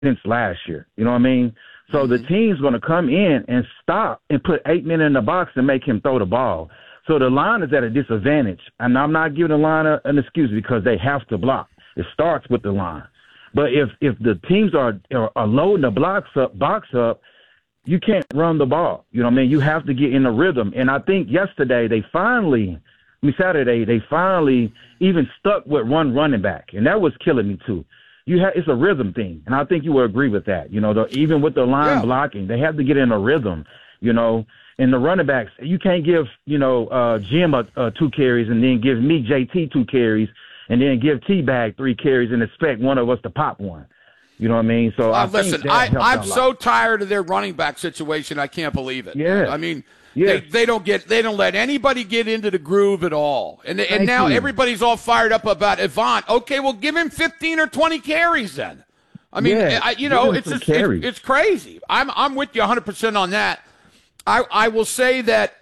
since last year. You know what I mean? So the team's going to come in and stop and put 8 men in the box and make him throw the ball. So the line is at a disadvantage. And I'm not giving the line an excuse because they have to block. It starts with the line. But if the teams are loading the box up, you can't run the ball. You know what I mean? You have to get in the rhythm. And I think yesterday Saturday, they finally even stuck with running back. And that was killing me too. It's a rhythm thing. And I think you will agree with that. You know, even with the line blocking, they have to get in a rhythm, you know. And the running backs, you can't give, Jim 2 carries and then give me JT 2 carries and then give T-Bag 3 carries and expect one of us to pop one. You know what I mean? So listen, I'm so tired of their running back situation. I can't believe it. Yeah. I mean, they don't let anybody get into the groove at all. And now everybody's all fired up about Avant. Okay, well, give him 15 or 20 carries then. I mean, it's crazy. I'm with you 100% on that. I will say that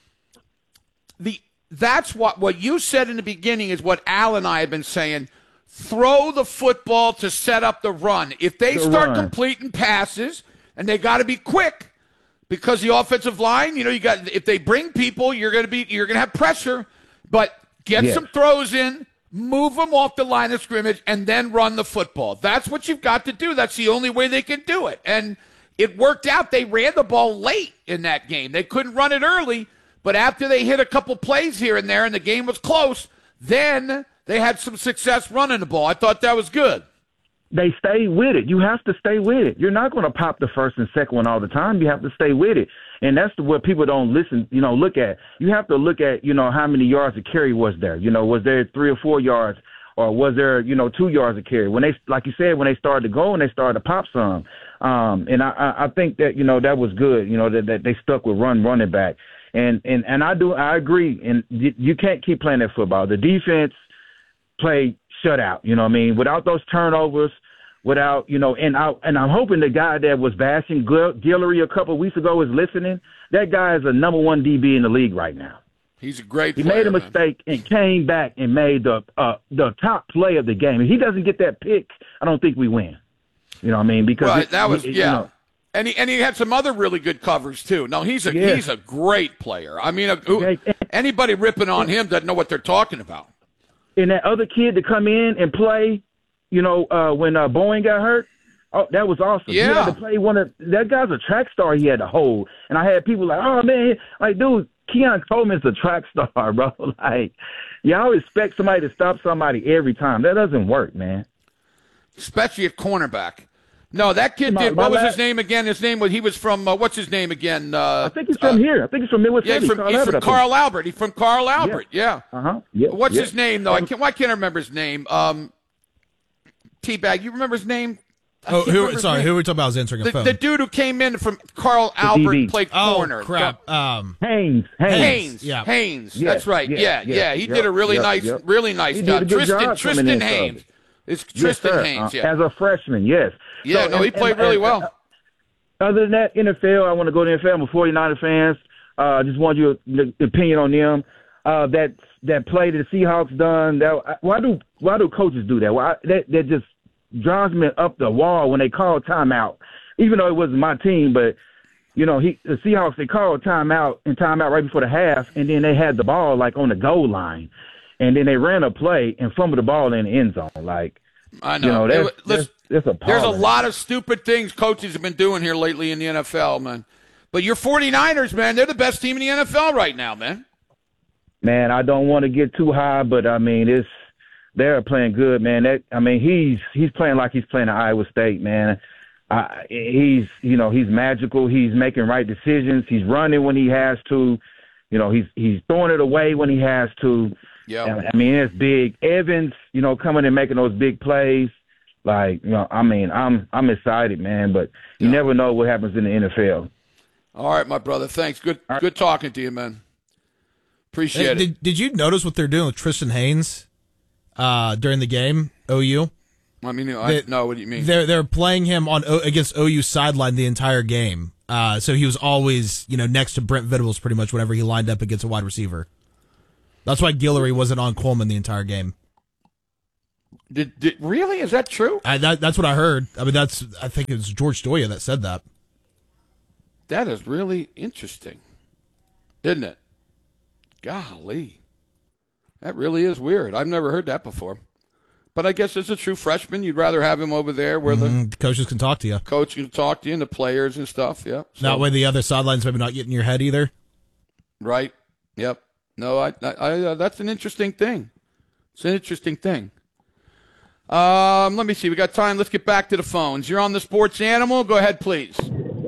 that's what you said in the beginning is what Al and I have been saying. Throw the football to set up the run. If they start completing passes, and they got to be quick, because the offensive line, if they bring people, you're gonna have pressure. But get some throws in, move them off the line of scrimmage, and then run the football. That's what you've got to do. That's the only way they can do it. And it worked out. They ran the ball late in that game. They couldn't run it early, but after they hit a couple plays here and there and the game was close, then they had some success running the ball. I thought that was good. They stay with it. You have to stay with it. You're not going to pop the first and second one all the time. You have to stay with it. And that's what people don't look at. You have to look at, how many yards of carry was there. Was there 3 or 4 yards, or was there, 2 yards of carry? When they, like you said, when they started to go and they started to pop some. And I think that, that was good, that they stuck with running back. And I agree. And you can't keep playing that football. The defense played shutout, you know what I mean? Without those turnovers, and I'm hoping the guy that was bashing Guillory a couple of weeks ago is listening. That guy is a number 1 DB in the league right now. He's a great player. He made a mistake and came back and made the top play of the game. If he doesn't get that pick, I don't think we win. You know what I mean? Because And he had some other really good covers too. No, he's a great player. I mean, anybody ripping on him doesn't know what they're talking about. And that other kid to come in and play, when Boeing got hurt, that was awesome. Yeah. He had to play that guy's a track star he had to hold. And I had people like, oh, man, like, dude, Keon Coleman's a track star, bro. Like, y'all expect somebody to stop somebody every time. That doesn't work, man. Especially at cornerback. No, that kid did. What was his name again? He was from, what's his name again? I think he's from here. I think he's from Midwest City. He's from Carl Albert. He's from Carl Albert, yeah. Uh-huh. Yeah. What's his name, though? Why can't I remember his name? T-Bag, you remember his name? Who are we talking about? I was answering a phone. The dude who came in from Carl Albert and played corner. Oh, crap. Haynes. Yeah. Haynes. Yes, that's right. Yeah. He did a really nice job. Tristan Haynes. It's Tristan Haynes, as a freshman, yes. Yeah, he played really well. Other than that, NFL, I want to go to NFL. I'm a 49er fan. Just want your opinion on them. That play that the Seahawks done. Why do coaches do that? That just drives me up the wall when they call timeout. Even though it wasn't my team, but the Seahawks, they called timeout right before the half, and then they had the ball like on the goal line. And then they ran a play and fumbled the ball in the end zone. Like, I know. That's there's a lot of stupid things coaches have been doing here lately in the NFL, man. But your 49ers, man, they're the best team in the NFL right now, man. Man, I don't want to get too high, but I mean, they're playing good, man. He's playing like he's playing at Iowa State, man. He's magical. He's making right decisions. He's running when he has to. He's throwing it away when he has to. Yeah, I mean, it's big. Evans, coming and making those big plays. Like, I'm excited, man. But you never know what happens in the NFL. All right, my brother. Thanks. Good talking to you, man. Appreciate it. Did you notice what they're doing with Tristan Haynes during the game? OU. I mean, I know what you mean. They're playing him against OU sideline the entire game. So he was always next to Brent Venables pretty much whenever he lined up against a wide receiver. That's why Guillory wasn't on Coleman the entire game. Really? Is that true? That's what I heard. I mean, I think it was George Stoya that said that. That is really interesting, isn't it? Golly. That really is weird. I've never heard that before. But I guess as a true freshman, you'd rather have him over there where the coaches can talk to you. Coach can talk to you and the players and stuff, yeah. So, that way the other sidelines maybe not getting in your head either. Right. Yep. No, I that's an interesting thing. It's an interesting thing. Let me see. We got time. Let's get back to the phones. You're on the Sports Animal. Go ahead, please.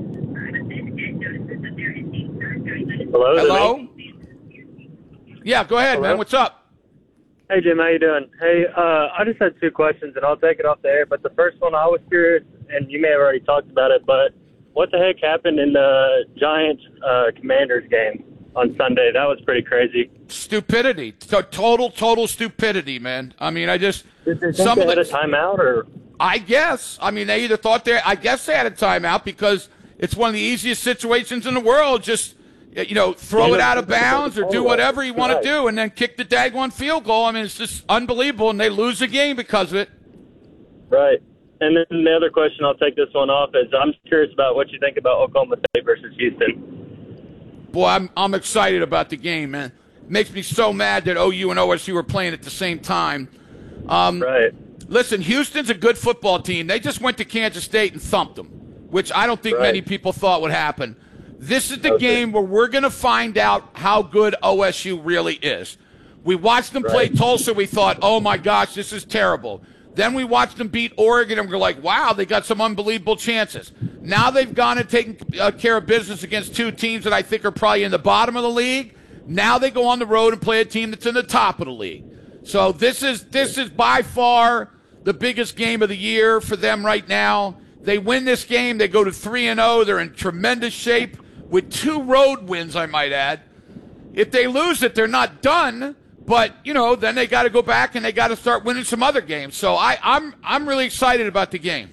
Hello? Yeah, go ahead, Hello? man. What's up? Hey, Jim. How you doing? Hey, I just had two questions, and I'll take it off the air. But the first one, I was curious, and you may have already talked about it, but what the heck happened in the Giants-Commanders game on Sunday? That was pretty crazy. Stupidity. Total stupidity, man. I mean, Did they think they had a timeout, or? I guess. I mean, they either thought I guess they had a timeout because it's one of the easiest situations in the world. Just, throw it out of bounds or do whatever you want to do and then kick the daggone field goal. I mean, it's just unbelievable, and they lose the game because of it. Right. And then the other question, I'll take this one off, is I'm curious about what you think about Oklahoma State versus Houston. Boy, I'm excited about the game, man. It makes me so mad that OU and OSU are playing at the same time. Right. Listen, Houston's a good football team. They just went to Kansas State and thumped them, which I don't think many people thought would happen. This is the game where we're going to find out how good OSU really is. We watched them play Tulsa. We thought, oh, my gosh, this is terrible. Then we watched them beat Oregon, and we're like, wow, they got some unbelievable chances. Now they've gone and taken care of business against two teams that I think are probably in the bottom of the league. Now they go on the road and play a team that's in the top of the league. So this is by far the biggest game of the year for them right now. They win this game, they go to 3-0. They're in tremendous shape with 2 road wins, I might add. If they lose it, they're not done. But, then they got to go back and they got to start winning some other games. So I'm really excited about the game.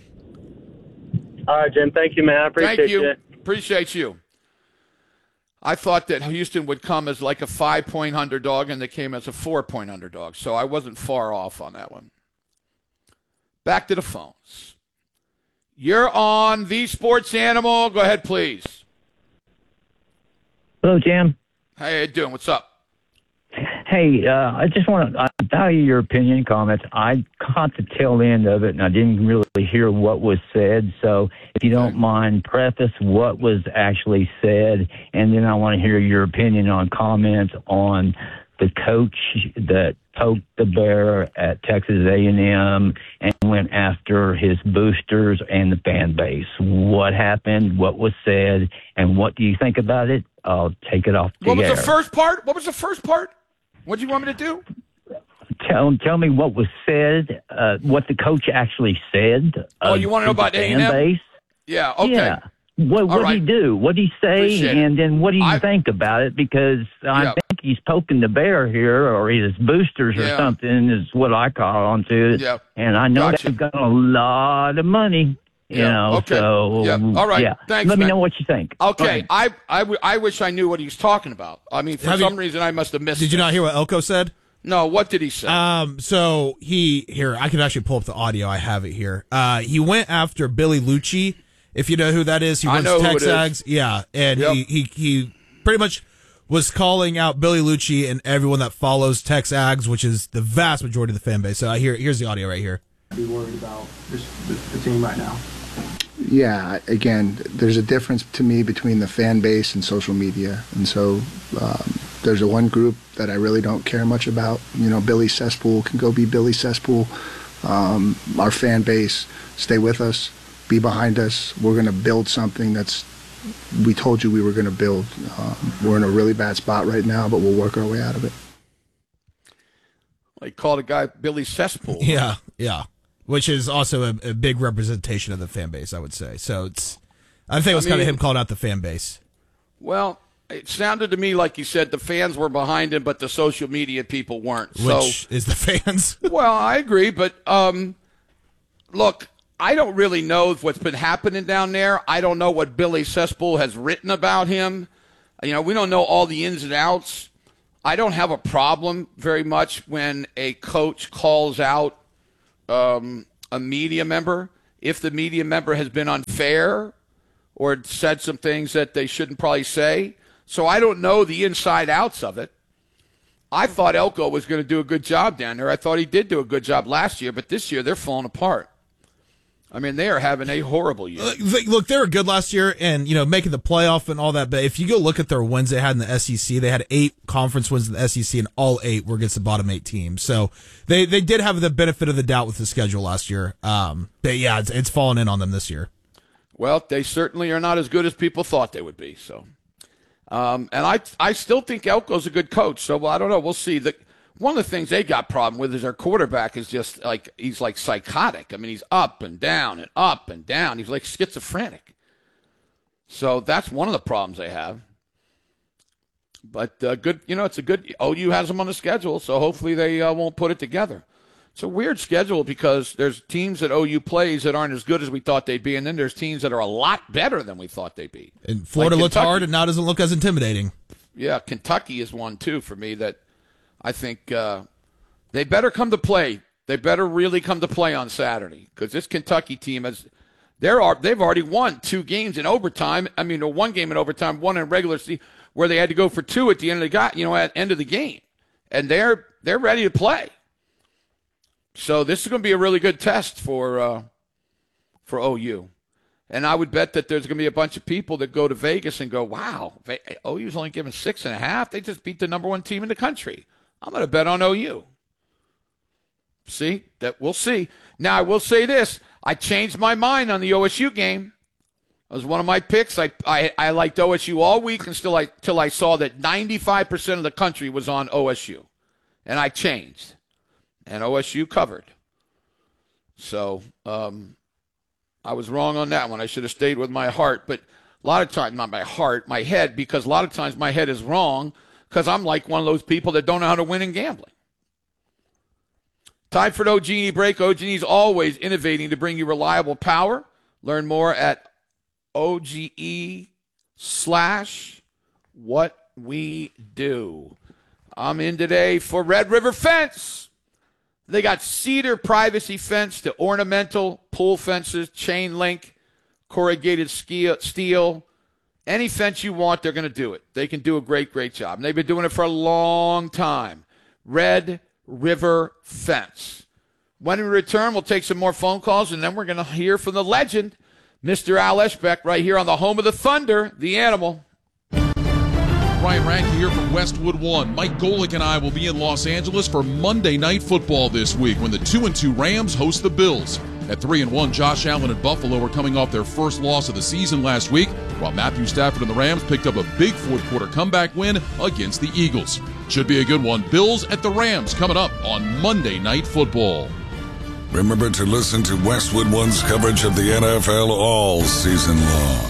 All right, Jim. Thank you, man. I appreciate you. Appreciate you. I thought that Houston would come as like a 5-point underdog, and they came as a 4-point underdog. So I wasn't far off on that one. Back to the phones. You're on the Sports Animal. Go ahead, please. Hello, Jim. How you doing? What's up? Hey, I just want to value your opinion and comments. I caught the tail end of it, and I didn't really hear what was said. So if you don't mind, preface what was actually said, and then I want to hear your opinion on comments on the coach that poked the bear at Texas A&M and went after his boosters and the fan base. What happened? What was said? And what do you think about it? I'll take it off the air. What was the first part? What do you want me to do? Tell me what was said, what the coach actually said. You want to know about A&M? Base? Yeah, okay. Yeah. What did he do? What did he say? Appreciate and then what do you think about it? Because I think he's poking the bear here, or his boosters or something is what I call on to it. Yeah. And I know they've got a lot of money. Okay. So all right. Thanks. Let me know what you think. Okay, I wish I knew what he was talking about. I mean, for some reason, I must have missed. Did you not hear what Elko said? No. What did he say? So I can actually pull up the audio. I have it here. He went after Billy Lucci. If you know who that is, he runs Texags. Yeah, and he pretty much was calling out Billy Lucci and everyone that follows Texags, which is the vast majority of the fan base. So here's the audio right here. Be worried about the team right now. Yeah, again, there's a difference to me between the fan base and social media, and so there's a one group that I really don't care much about. Billy Cesspool can go be Billy Cesspool. Our fan base, stay with us, be behind us. We're going to build something we told you we were going to build. We're in a really bad spot right now, but we'll work our way out of it. Well, he called a guy Billy Cesspool. Yeah. Which is also a big representation of the fan base, I would say. So I think it was kind of him calling out the fan base. Well, it sounded to me like you said the fans were behind him, but the social media people weren't. Which is the fans? Well, I agree, but look, I don't really know what's been happening down there. I don't know what Billy Cesspool has written about him. We don't know all the ins and outs. I don't have a problem very much when a coach calls out a media member if the media member has been unfair or said some things that they shouldn't probably say. So I don't know the inside outs of it. I thought Elko was going to do a good job down there. I thought he did do a good job last year, but this year they're falling apart. I mean, they are having a horrible year. Look, they were good last year and, making the playoff and all that. But if you go look at their wins they had in the SEC, they had 8 conference wins in the SEC, and all 8 were against the bottom 8 teams. So they did have the benefit of the doubt with the schedule last year. But yeah, it's fallen in on them this year. Well, they certainly are not as good as people thought they would be. So, and I still think Elko's a good coach. So I don't know. We'll see. One of the things they got problem with is their quarterback is just he's like psychotic. I mean, he's up and down and up and down. He's like schizophrenic. So that's one of the problems they have. But good, it's a good. OU has them on the schedule, so hopefully they won't put it together. It's a weird schedule because there's teams that OU plays that aren't as good as we thought they'd be, and then there's teams that are a lot better than we thought they'd be. And Florida looked hard and now doesn't look as intimidating. Yeah, Kentucky is one too for me that I think they better come to play. They better really come to play on Saturday because this Kentucky team they've already won 2 games in overtime. I mean, 1 game in overtime, 1 in regular season, where they had to go for 2 at the end of the end of the game, and they're ready to play. So this is going to be a really good test for OU. And I would bet that there's going to be a bunch of people that go to Vegas and go, wow, OU's only given 6.5. They just beat the number 1 team in the country. I'm going to bet on OU. See? We'll see. Now, I will say this. I changed my mind on the OSU game. It was one of my picks. I liked OSU all week until I saw that 95% of the country was on OSU. And I changed. And OSU covered. So I was wrong on that one. I should have stayed with my heart. But a lot of times, not my heart, my head, because a lot of times my head is wrong because I'm like one of those people that don't know how to win in gambling. Time for an OG&E break. OG&E is always innovating to bring you reliable power. Learn more at OGE/whatwedo. I'm in today for Red River Fence. They got cedar privacy fence to ornamental pool fences, chain link, corrugated steel. Any fence you want, they're going to do it. They can do a great, great job. And they've been doing it for a long time. Red River Fence. When we return, we'll take some more phone calls, and then we're going to hear from the legend, Mr. Al Eschbeck, right here on the home of the Thunder, the Animal. Ryan Ranke here from Westwood One. Mike Golick and I will be in Los Angeles for Monday Night Football this week when the 2-2 Rams host the Bills. At 3-1, Josh Allen and Buffalo are coming off their first loss of the season last week, while Matthew Stafford and the Rams picked up a big fourth-quarter comeback win against the Eagles. Should be a good one. Bills at the Rams coming up on Monday Night Football. Remember to listen to Westwood One's coverage of the NFL all season long.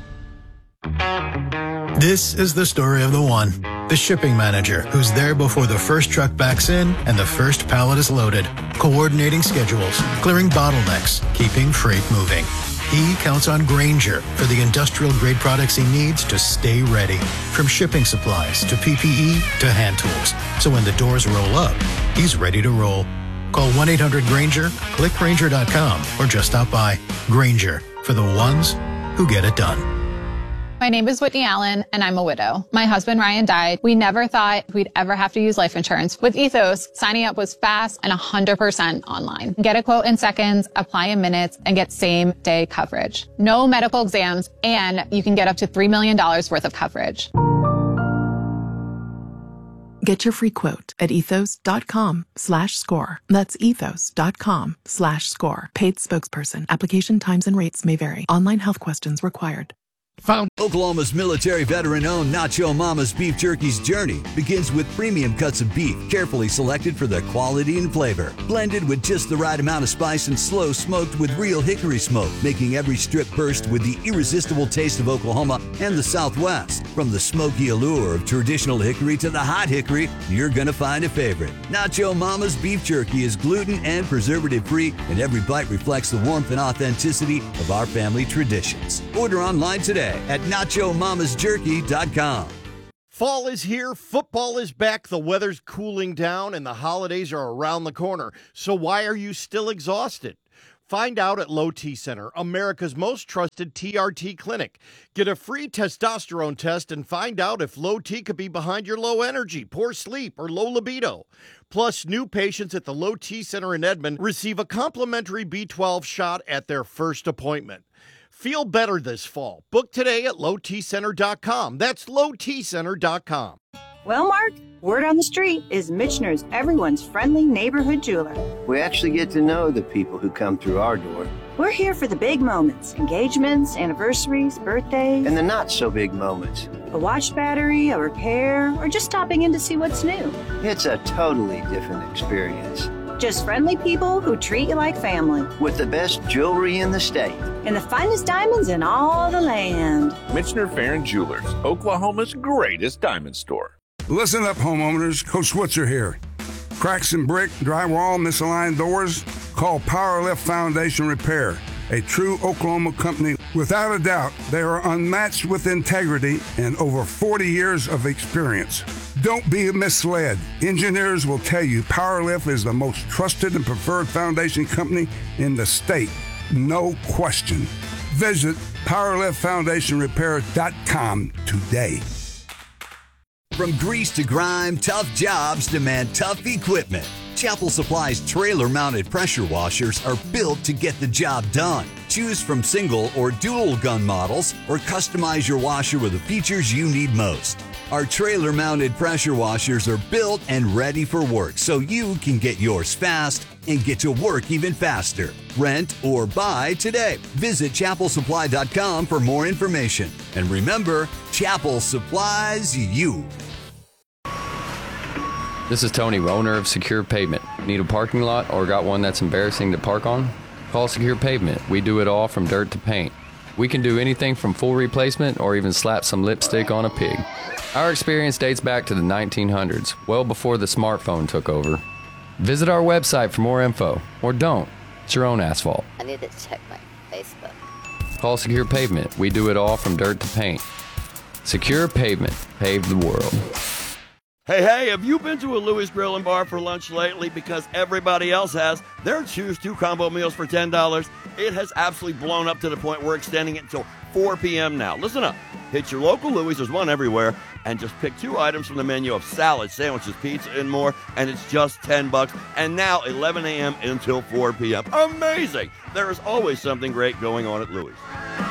This is the story of the one, the shipping manager who's there before the first truck backs in and the first pallet is loaded, coordinating schedules, clearing bottlenecks, keeping freight moving. He counts on Grainger for the industrial-grade products he needs to stay ready, from shipping supplies to PPE to hand tools. So when the doors roll up, he's ready to roll. Call 1-800-GRAINGER, click Grainger.com, or just stop by. Grainger, for the ones who get it done. My name is Whitney Allen, and I'm a widow. My husband, Ryan, died. We never thought we'd ever have to use life insurance. With Ethos, signing up was fast and 100% online. Get a quote in seconds, apply in minutes, and get same-day coverage. No medical exams, and you can get up to $3 million worth of coverage. Get your free quote at ethos.com/score. That's ethos.com/score. Paid spokesperson. Application times and rates may vary. Online health questions required. Oklahoma's military veteran-owned Nacho Mama's Beef Jerky's journey begins with premium cuts of beef, carefully selected for their quality and flavor. Blended with just the right amount of spice and slow smoked with real hickory smoke, making every strip burst with the irresistible taste of Oklahoma and the Southwest. From the smoky allure of traditional hickory to the hot hickory, you're gonna find a favorite. Nacho Mama's Beef Jerky is gluten and preservative-free, and every bite reflects the warmth and authenticity of our family traditions. Order online today at NachoMamasJerky.com. Fall is here, football is back, the weather's cooling down, and the holidays are around the corner. So why are you still exhausted? Find out at Low T Center, America's most trusted TRT clinic. Get a free testosterone test and find out if low T could be behind your low energy, poor sleep, or low libido. Plus, new patients at the Low T Center in Edmond receive a complimentary B12 shot at their first appointment. Feel better this fall. Book today at lowtcenter.com. That's lowtcenter.com. Well, Mark, word on the street is Michener's everyone's friendly neighborhood jeweler. We actually get to know the people who come through our door. We're here for the big moments, engagements, anniversaries, birthdays. And the not-so-big moments. A watch battery, a repair, or just stopping in to see what's new. It's a totally different experience. Just friendly people who treat you like family. With the best jewelry in the state. And the finest diamonds in all the land. Michener Farron Jewelers, Oklahoma's greatest diamond store. Listen up, homeowners. Coach Switzer here. Cracks in brick, drywall, misaligned doors? Call Powerlift Foundation Repair, a true Oklahoma company. Without a doubt, they are unmatched with integrity and over 40 years of experience. Don't be misled. Engineers will tell you Powerlift is the most trusted and preferred foundation company in the state. No question. Visit PowerliftFoundationRepair.com today. From grease to grime, tough jobs demand tough equipment. Chapel Supply's trailer-mounted pressure washers are built to get the job done. Choose from single or dual gun models or customize your washer with the features you need most. Our trailer-mounted pressure washers are built and ready for work so you can get yours fast and get to work even faster. Rent or buy today. Visit chapelsupply.com for more information. And remember, Chapel supplies you. This is Tony, owner of Secure Pavement. Need a parking lot or got one that's embarrassing to park on? Call Secure Pavement. We do it all from dirt to paint. We can do anything from full replacement or even slap some lipstick on a pig. Our experience dates back to the 1900s, well before the smartphone took over. Visit our website for more info, or don't. It's your own asphalt. I need to check my Facebook. Call Secure Pavement. We do it all from dirt to paint. Secure Pavement. Pave the world. Hey, have you been to a Louis Grill and Bar for lunch lately? Because everybody else has. Their Choose 2 combo meals for $10. It has absolutely blown up to the point we're extending it until 4 p.m. now. Listen up. Hit your local Louis, there's one everywhere, and just pick 2 items from the menu of salad, sandwiches, pizza, and more, and it's just $10. And now 11 a.m. until 4 p.m. Amazing! There is always something great going on at Louis.